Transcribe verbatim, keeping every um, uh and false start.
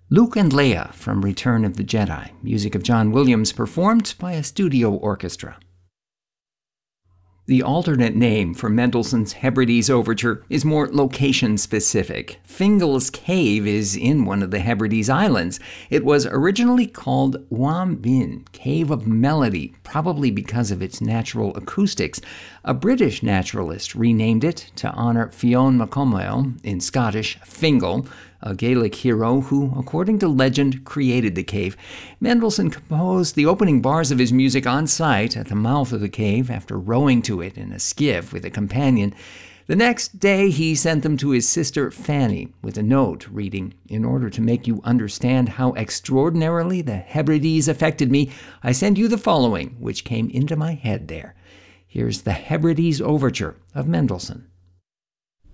Luke and Leia from Return of the Jedi, music of John Williams performed by a studio orchestra. The alternate name for Mendelssohn's Hebrides Overture is more location-specific. Fingal's Cave is in one of the Hebrides Islands. It was originally called Wam Bin, Cave of Melody, probably because of its natural acoustics. A British naturalist renamed it to honor Fionn McComail, in Scottish, Fingal, a Gaelic hero who, according to legend, created the cave. Mendelssohn composed the opening bars of his music on site at the mouth of the cave after rowing to it in a skiff with a companion. The next day, he sent them to his sister Fanny with a note reading, "In order to make you understand how extraordinarily the Hebrides affected me, I send you the following, which came into my head there." Here's the Hebrides Overture of Mendelssohn.